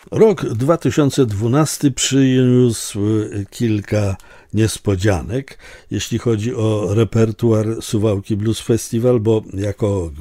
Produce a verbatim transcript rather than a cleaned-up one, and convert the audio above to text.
Rok dwa tysiące dwunasty przyniósł kilka niespodzianek, jeśli chodzi o repertuar Suwałki Blues Festival, bo jako